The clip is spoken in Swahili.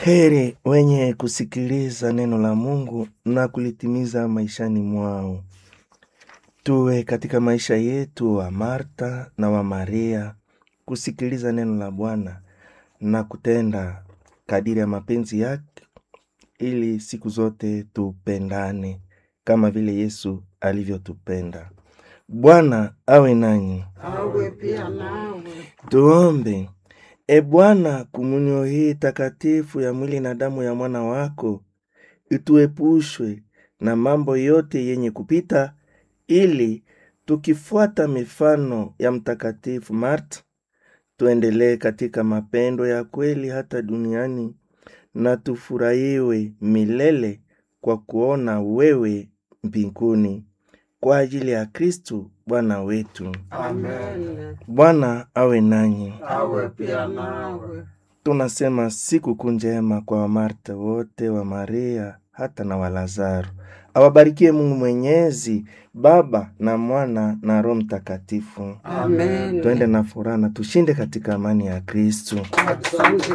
Heri wenye kusikiliza neno la Mungu na kulitimiza maishani mwao. Tuwe katika maisha yetu wa Marta na wa Maria, kusikiliza neno la Bwana na kutenda kadiri ya mapenzi yake, ili siku zote tupendane kama vile Yesu alivyotupenda. Bwana awe nanyi. Awe pia nawe. Tuombe. Bwana, komunyo hii takatifu ya mwili na damu ya mwana wako ituepushwe na mambo yote yenye kupita, ili tukifuata mifano ya mtakatifu Marta tuendelee katika mapendo ya kweli hata duniani, na tufurahiwe milele kwa kuona wewe mbinguni, kwa ajili ya Kristo Bwana wetu. Amen. Bwana awe nanyi. Awe pia nawe. Tunasema siku njema kwa wa Marta wote, wa Maria hata na wa Lazaro. Awabarikie Mungu Mwenyezi, Baba na Mwana na Roho Mtakatifu. Amen. Tuende na furaha na tushinde katika amani ya Kristo. Asante.